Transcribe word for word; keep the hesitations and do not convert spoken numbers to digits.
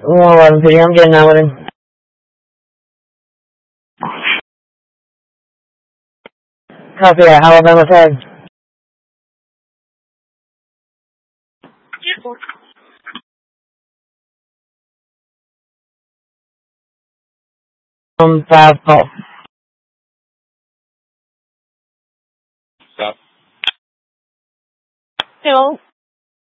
one p m getting out with him. Copy that. Alabama tag. Um, five call. Stop. Hello.